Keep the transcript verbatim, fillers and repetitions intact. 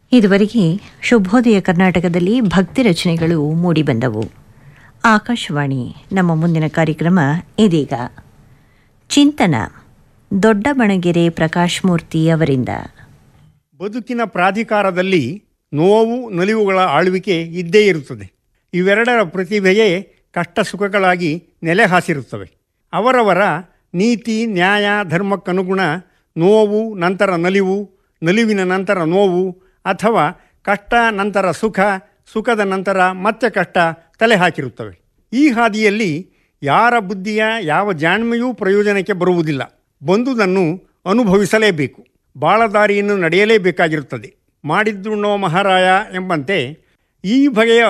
ಇದುವರೆಗೆ ಶುಭೋದಯ ಕರ್ನಾಟಕದಲ್ಲಿ ಭಕ್ತಿ ರಚನೆಗಳು ಮೂಡಿಬಂದವು. ಆಕಾಶವಾಣಿ. ನಮ್ಮ ಮುಂದಿನ ಕಾರ್ಯಕ್ರಮ ಇದೀಗ. ಚಿಂತನ ದೊಡ್ಡಬಣಗೆರೆ ಪ್ರಕಾಶ್ ಮೂರ್ತಿ ಅವರಿಂದ. ಬದುಕಿನ ಪ್ರಾಧಿಕಾರದಲ್ಲಿ ನೋವು ನಲಿವುಗಳ ಆಳ್ವಿಕೆ ಇದ್ದೇ ಇರುತ್ತದೆ. ಇವೆರಡರ ಪ್ರತಿಭೆಯೇ ಕಷ್ಟ ಸುಖಗಳಾಗಿ ನೆಲೆ ಹಾಸಿರುತ್ತವೆ. ಅವರವರ ನೀತಿ ನ್ಯಾಯ ಧರ್ಮಕ್ಕನುಗುಣ ನೋವು ನಂತರ ನಲಿವು, ನಲಿವಿನ ನಂತರ ನೋವು, ಅಥವಾ ಕಷ್ಟ ನಂತರ ಸುಖ, ಸುಖದ ನಂತರ ಮತ್ತೆ ಕಷ್ಟ ತಲೆ ಹಾಕಿರುತ್ತವೆ. ಈ ಹಾದಿಯಲ್ಲಿ ಯಾರ ಬುದ್ಧಿಯ ಯಾವ ಜಾಣ್ಮೆಯೂ ಪ್ರಯೋಜನಕ್ಕೆ ಬರುವುದಿಲ್ಲ. ಬಂದುದನ್ನು ಅನುಭವಿಸಲೇಬೇಕು. ಬಾಳದಾರಿಯನ್ನು ನಡೆಯಲೇಬೇಕಾಗಿರುತ್ತದೆ. ಮಾಡಿದ್ದುಣ್ಣೋ ಮಹಾರಾಯ ಎಂಬಂತೆ ಈ ಬಗೆಯ